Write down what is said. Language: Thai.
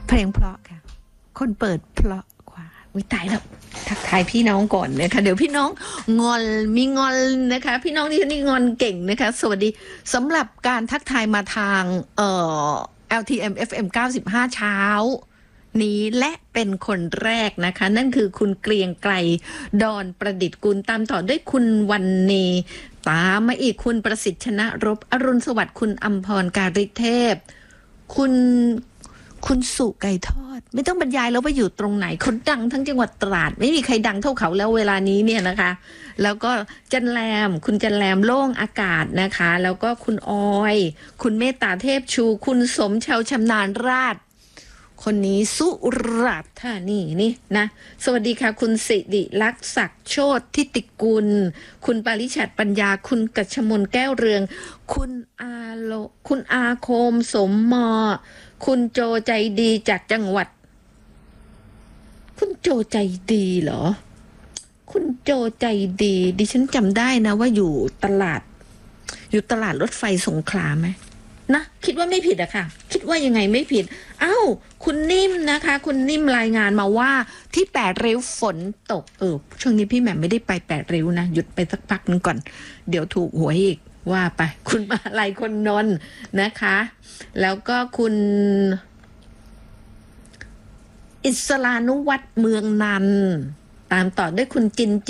เพลงเพราะค่ะคนเปิดเพราะกว่าวิตายแล้วทักทายพี่น้องก่อนนะคะเดี๋ยวพี่น้องงอนมีงอนนะคะพี่น้องที่นี่งอนเก่งนะคะสวัสดีสำหรับการทักทายมาทางLTM FM 95เช้านี้และเป็นคนแรกนะคะนั่นคือคุณเกรียงไกรดอนประดิษฐ์กุลตามต่อด้วยคุณวันนีตามมาอีกคุณประสิทธิ์ชนะรบอรุณสวัสดิ์คุณอัมพรการิเทพคุณสุไก่ทอดไม่ต้องบรรยายแล้วว่าอยู่ตรงไหนคนดังทั้งจังหวัดตราดไม่มีใครดังเท่าเขาแล้วเวลานี้เนี่ยนะคะแล้วก็จันแรมคุณจันแรมโล่งอากาศนะคะแล้วก็คุณออยคุณเมตตาเทพชูคุณสมชาวชำนาญราชคนนี้สุราษฎร์ธานีนี่นะสวัสดีค่ะคุณสิริลักษณ์ศักดิ์โชติทิติกุลคุณปริชัดปัญญาคุณกัชมนแก้วเรืองคุณอาโคมสมมอคุณโจใจดีจากจังหวัดคุณโจใจดีเหรอคุณโจใจดีดิฉันจำได้นะว่าอยู่ตลาดรถไฟสงขลาไหมนะคิดว่าไม่ผิดอะค่ะคิดว่ายังไงไม่ผิดอ้าวคุณนิ่มนะคะคุณนิ่มรายงานมาว่าที่แปดริ้วฝนตกช่วงนี้พี่แหม่มไม่ได้ไปแปดริ้วนะหยุดไปสักพักนึงก่อนเดี๋ยวถูกหวยอีกว่าไปคุณมาลัยคนนนท์นะคะแล้วก็คุณอิสรานุวัฒน์เมืองนันตามต่อด้วยคุณจิน